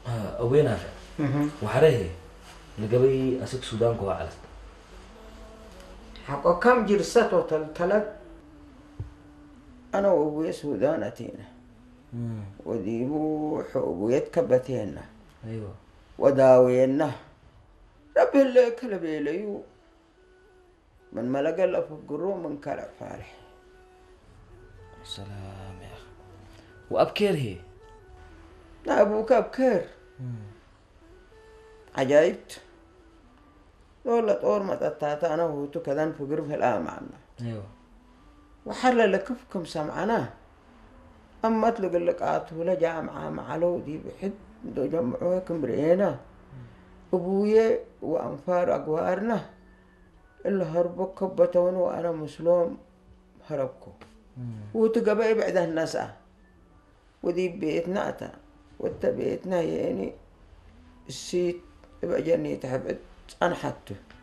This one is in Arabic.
وين هذا وحريه لقبي أسك السودان كوا على حقا كم جرست وتلتلت أنا وأبوي سودانتين وديبو حبويت كبتين أيوة وداوينا ربي اللي كلبي ليو من ملقى اللي في القرو من كلب فارح سلام يا أخي وأبكر هي لا أبوك أبكر عجايبت لولا طور ما تتاتا أنا وهو كذا في قرب الآن معنا أيوة وحل لكفكم سمعنا أما أطلق اللقاءات ولا جامعة معلو دي بحد دو جمعوها كمرينا أبويا وأنفار أقوارنا إلا هربوا كبتون وأنا مسلم هربكم وتقبل بعد الناس ودي بيتنا أتا وانت بيتنا يعني السيت يبقى جني تحبت أنا حتى